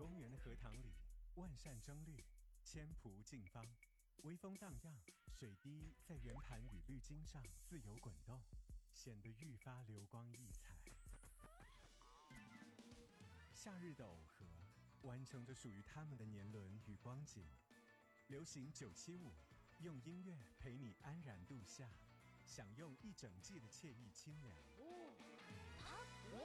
公园的荷塘里，万扇争绿，千蒲竞芳，微风荡漾，水滴在圆盘与绿茎上自由滚动，显得愈发流光溢彩。夏日的耦合，完成着属于他们的年轮与光景。流行975，用音乐陪你安然度夏，享用一整季的惬意清凉。